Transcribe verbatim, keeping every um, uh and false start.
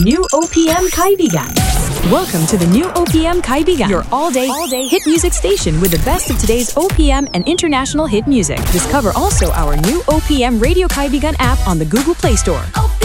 New O P M Kaibigan. Welcome to the New O P M Kaibigan, your all-day, all-day hit music station with the best of today's O P M and international hit music. Discover also our new O P M Radio Kaibigan app on the Google Play Store.